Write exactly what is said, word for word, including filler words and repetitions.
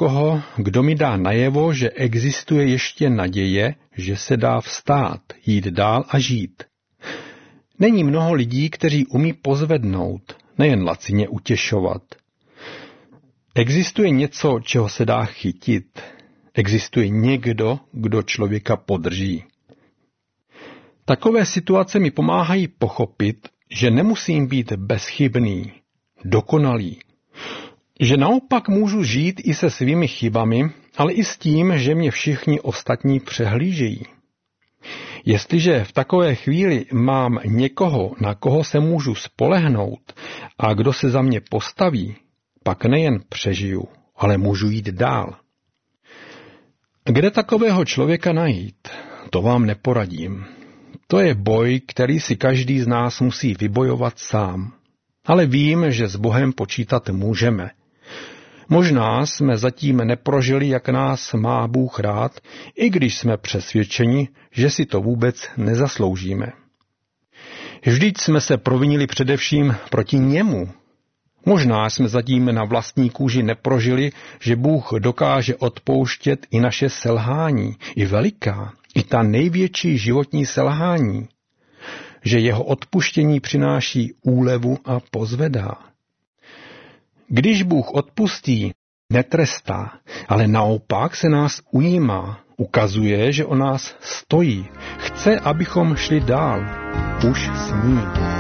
někoho, kdo mi dá najevo, že existuje ještě naděje, že se dá vstát, jít dál a žít. Není mnoho lidí, kteří umí pozvednout, nejen lacině utěšovat. Existuje něco, čeho se dá chytit. Existuje někdo, kdo člověka podrží. Takové situace mi pomáhají pochopit, že nemusím být bezchybný, dokonalý. Že naopak můžu žít i se svými chybami, ale i s tím, že mě všichni ostatní přehlížejí. Jestliže v takové chvíli mám někoho, na koho se můžu spolehnout a kdo se za mě postaví, pak nejen přežiju, ale můžu jít dál. Kde takového člověka najít? To vám neporadím. To je boj, který si každý z nás musí vybojovat sám. Ale vím, že s Bohem počítat můžeme. Možná jsme zatím neprožili, jak nás má Bůh rád, i když jsme přesvědčeni, že si to vůbec nezasloužíme. Vždyť jsme se provinili především proti němu. Možná jsme zatím na vlastní kůži neprožili, že Bůh dokáže odpouštět i naše selhání, i veliká, i ta největší životní selhání, že jeho odpuštění přináší úlevu a pozvedá. Když Bůh odpustí, netrestá, ale naopak se nás ujímá, ukazuje, že o nás stojí, chce, abychom šli dál, už s ním.